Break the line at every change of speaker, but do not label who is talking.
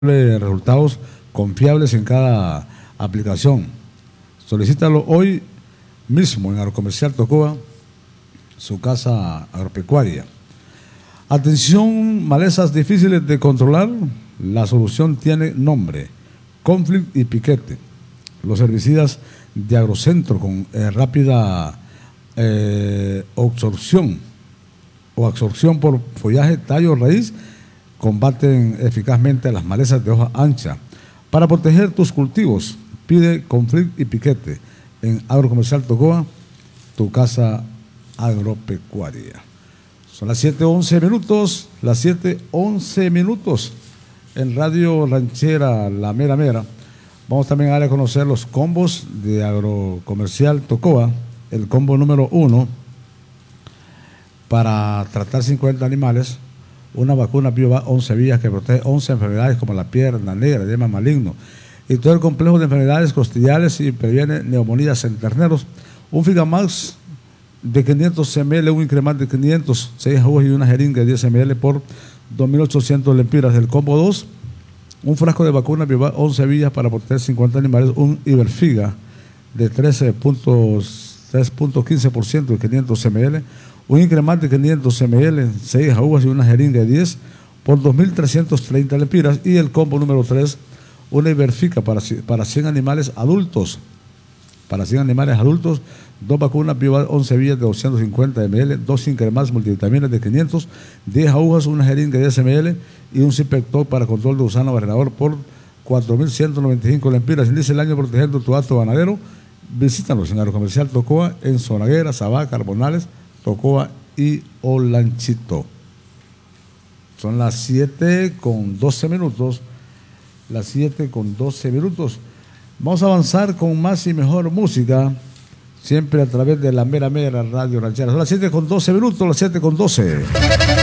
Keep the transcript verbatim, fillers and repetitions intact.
resultados confiables en cada aplicación. Solicítalo hoy mismo en Agrocomercial Tocoa, su casa agropecuaria. Atención, malezas difíciles de controlar. La solución tiene nombre: Conflict y Piquete. Los herbicidas de Agrocentro con eh, rápida eh, absorción o absorción por follaje, tallo, raíz, combaten eficazmente las malezas de hoja ancha. Para proteger tus cultivos, pide Conflict y Piquete en Agrocomercial Tocoa, tu casa agropecuaria. Son las siete once minutos, las siete once minutos en Radio Ranchera La Mera Mera. Vamos también a dar a conocer los combos de Agrocomercial Tocoa. El combo número uno, para tratar cincuenta animales, una vacuna BioVac once vías que protege once enfermedades como la pierna negra, edema maligno y todo el complejo de enfermedades costillares y previene neumonías en terneros. Un Figamax de quinientos mililitros, un Incremat de quinientos, seis agujas y una jeringa de diez mililitros por dos mil ochocientos lempiras. El combo dos, un frasco de vacuna BioVac once vías para proteger cincuenta animales, un Iberfiga de trece punto quince por ciento de quinientos mililitros, un Incremat de quinientos mililitros, seis agujas y una jeringa de diez por dos mil trescientos treinta lempiras. Y el combo número tres, una Iberfiga para, para cien animales adultos, para cien animales adultos, dos vacunas BioVac once vías de doscientos cincuenta mililitros, dos Incremats multivitaminas de quinientos, diez agujas, una jeringa de diez mililitros y un Cipector para control de gusano barrenador por cuatro mil ciento noventa y cinco lempiras. Inicia el año protegiendo tu acto ganadero. Visítanos en Agrocomercial Tocoa, en Zonaguera, Sabá, Carbonales, Tocoa y Olanchito. Son las siete con doce minutos. Las siete con doce minutos. Vamos a avanzar con más y mejor música, siempre a través de la Mera Mera Radio Ranchera. Son las siete con doce minutos, las siete con doce.